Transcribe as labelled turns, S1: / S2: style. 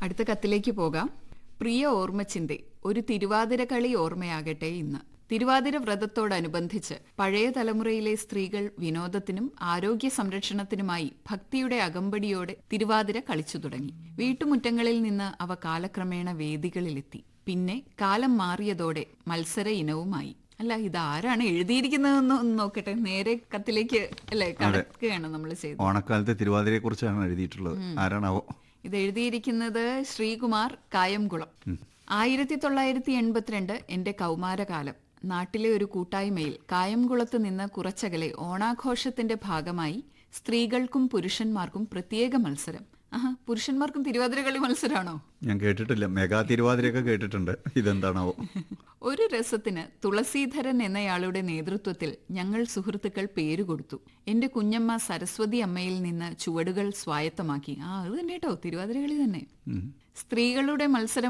S1: അടുത്ത കത്തിലേക്ക് പോകാം. പ്രിയ ഓർമ്മച്ചിന്തെ, ഒരു തിരുവാതിര കളി ഓർമ്മയാകട്ടെ ഇന്ന്. തിരുവാതിര വ്രതത്തോടനുബന്ധിച്ച് പഴയ തലമുറയിലെ സ്ത്രീകൾ വിനോദത്തിനും ആരോഗ്യ സംരക്ഷണത്തിനുമായി ഭക്തിയുടെ അകമ്പടിയോടെ തിരുവാതിര കളിച്ചു തുടങ്ങി. വീട്ടുമുറ്റങ്ങളിൽ നിന്ന് അവ കാലക്രമേണ വേദികളിലെത്തി. പിന്നെ കാലം മാറിയതോടെ മത്സര ഇനവുമായി. അല്ല, ഇതാരാണ് എഴുതിയിരിക്കുന്നതെന്ന് ഒന്ന് നോക്കട്ടെ. നേരെ കത്തിലേക്ക് അല്ലേ കടക്കുകയാണ് നമ്മൾ ചെയ്തത്.
S2: ഓണക്കാലത്തെ തിരുവാതിരയെ കുറിച്ചാണ് എഴുതിയിട്ടുള്ളത്. ആരാണാവോ
S1: ഇത് എഴുതിയിരിക്കുന്നത്? ശ്രീകുമാർ, കായംകുളം. 1982 എന്റെ കൗമാരകാലം. നാട്ടിലെ ഒരു കൂട്ടായ്മയിൽ കായംകുളത്ത് നിന്ന് കുറച്ചകലെ ഓണാഘോഷത്തിന്റെ ഭാഗമായി സ്ത്രീകൾക്കും പുരുഷന്മാർക്കും പ്രത്യേക മത്സരം. പുരുഷന്മാർക്കും തിരുവാതിര കളി മത്സരമാണോ?
S2: ഞാൻ കേട്ടിട്ടില്ല. മെഗാ തിരുവാതിരയൊക്കെ കേട്ടിട്ടുണ്ട്. ഇതെന്താണാവോ?
S1: ഒരു രസത്തിന് തുളസീധരൻ എന്നയാളുടെ നേതൃത്വത്തിൽ ഞങ്ങൾ സുഹൃത്തുക്കൾ പേരുകൊടുത്തു. എന്റെ കുഞ്ഞമ്മ സരസ്വതി അമ്മയിൽ നിന്ന് ചുവടുകൾ സ്വായത്തമാക്കി. അത് തന്നെ കേട്ടോ, തിരുവാതിര കളി തന്നെ. സ്ത്രീകളുടെ മത്സരം